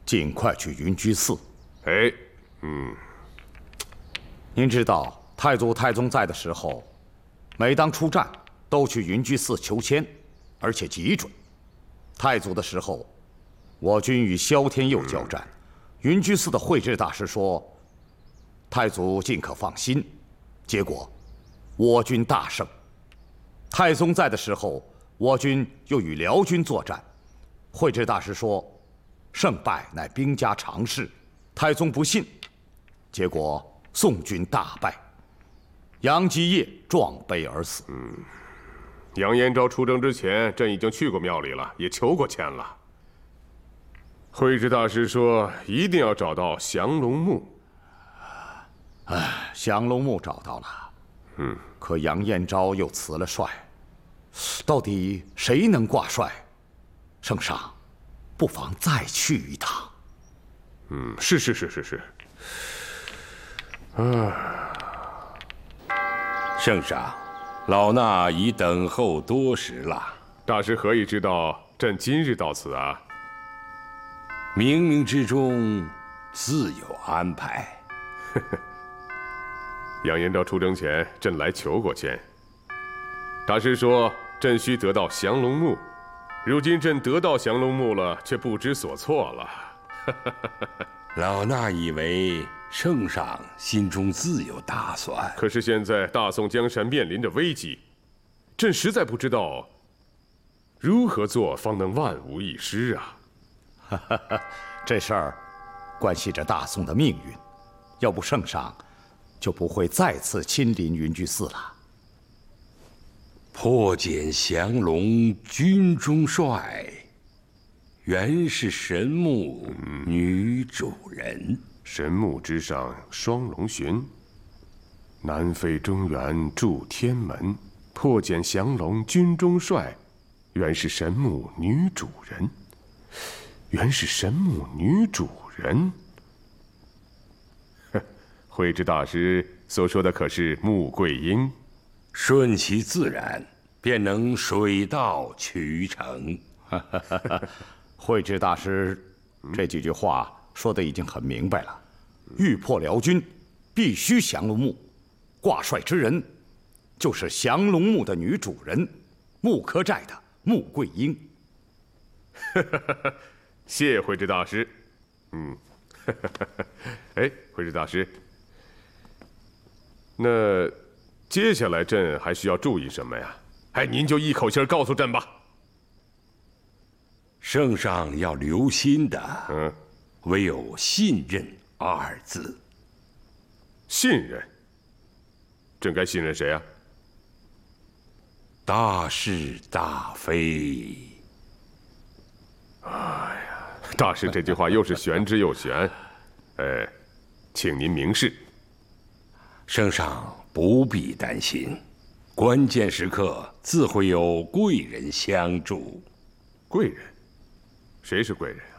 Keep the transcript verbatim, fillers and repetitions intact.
尽快去云居寺。 哎，嗯， 您知道太祖太宗在的时候，每当出战都去云居寺求签，而且极准。太祖的时候，我军与萧天佑交战，云居寺的慧智大师说，太祖尽可放心，结果我军大胜。太宗在的时候，我军又与辽军作战，慧智大师说，胜败乃兵家常事。太宗不信，结果宋军大败，杨基业壮悲而死。 嗯，杨延昭出征之前，朕已经去过庙里了，也求过签了。慧智大师说，一定要找到降龙木。 哎，降龙木找到了， 嗯， 可杨延昭又辞了帅，到底谁能挂帅？圣上，不妨再去一趟。 嗯，是是是是是。啊， 圣上，老衲已等候多时了。 大师何以知道朕今日到此啊？ 冥冥之中自有安排。 呵呵。杨延昭出征前，朕来求过签。大师说，朕需得到降龙木。如今朕得到降龙木了，却不知所措了。 老衲以为圣上心中自有打算。 可是现在大宋江山面临着危机，朕实在不知道如何做方能万无一失啊！ 这事儿关系着大宋的命运，要不圣上就不会再次亲临云居寺了。 破茧降龙军中帅，原是神木女主人。 神木之上双龙巡，南飞中原驻天门。破茧降龙军中帅，原是神木女主人。原是神木女主人。哼，慧智大师所说的可是穆桂英？ 顺其自然，便能水到渠成。 慧智大师这几句话说的已经很明白了。欲破辽军，必须降龙木。挂帅之人，就是降龙木的女主人，木柯寨的穆桂英。 谢慧智大师。嗯，哎，慧智大师，那接下来朕还需要注意什么呀？哎，您就一口气告诉朕吧。 圣上要留心的， 嗯， 唯有信任二字。 信任？朕该信任谁啊？ 大是大非。 哎呀，大师这句话又是玄之又玄。哎，请您明示。 圣上不必担心，关键时刻自会有贵人相助。 贵人？谁是贵人啊？